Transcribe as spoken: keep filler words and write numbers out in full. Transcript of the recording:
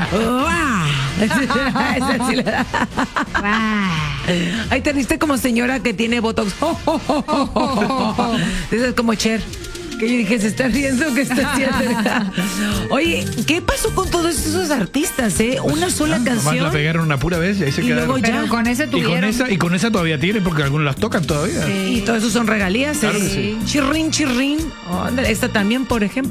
Esa sí la- Ahí te viste como señora que tiene botox. Eso es como Cher. Que yo dije, ¿se está riendo? ¿Qué está haciendo? Oye, ¿qué pasó con todos esos artistas, eh? Una sola Ah, nomás canción. la pegaron una pura vez y ahí se Y quedaron. luego ya. Pero con ese Y con tuvieron. esa, y con esa todavía tienen, porque algunos las tocan todavía. Y todo eso son regalías. Claro eh. que sí. Chirrin, chirrin. Oh, ándale, esta también, por ejemplo.